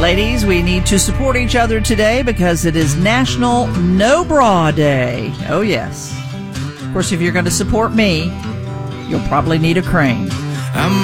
Ladies, we need to support each other today because it is National No Bra Day. Oh, yes. Of course, if you're going to support me, you'll probably need a crane.